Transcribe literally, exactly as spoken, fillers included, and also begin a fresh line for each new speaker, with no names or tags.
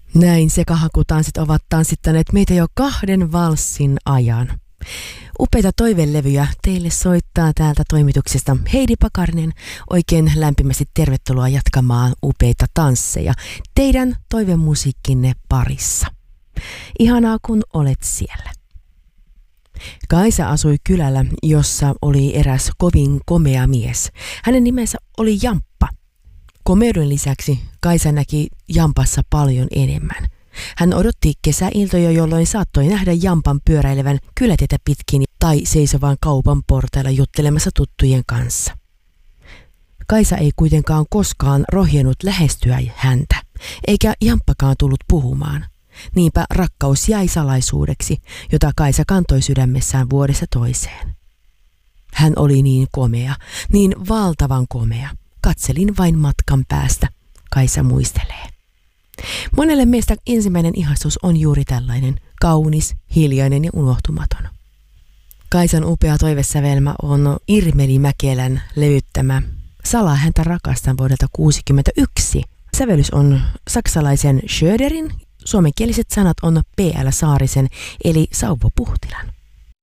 Näin sekahakutanssit ovat tanssittaneet meitä jo kahden valssin ajan. Upeita toivelevyjä teille soittaa täältä toimituksesta Heidi Pakarinen. Oikein lämpimästi tervetuloa jatkamaan upeita tansseja teidän toivemusiikkinne parissa. Ihanaa kun olet siellä. Kaisa asui kylällä, jossa oli eräs kovin komea mies. Hänen nimensä oli Jamppa. Komeuden lisäksi Kaisa näki Jampassa paljon enemmän. Hän odotti kesäiltoja, jolloin saattoi nähdä Jampan pyöräilevän kylätietä pitkin tai seisovan kaupan portailla juttelemassa tuttujen kanssa. Kaisa ei kuitenkaan koskaan rohjennut lähestyä häntä, eikä Jamppakaan tullut puhumaan. Niinpä rakkaus jäi salaisuudeksi, jota Kaisa kantoi sydämessään vuodesta toiseen. Hän oli niin komea, niin valtavan komea. Katselin vain matkan päästä, Kaisa muistelee. Monelle meistä ensimmäinen ihastus on juuri tällainen, kaunis, hiljainen ja unohtumaton. Kaisan upea toivesävelmä on Irmeli Mäkelän levyttämä Salaa häntä rakastan vuodelta kuusikymmentäyksi. Sävellys on saksalaisen Schröderin, suomenkieliset sanat on P L Saarisen eli Sauvo Puhtilan.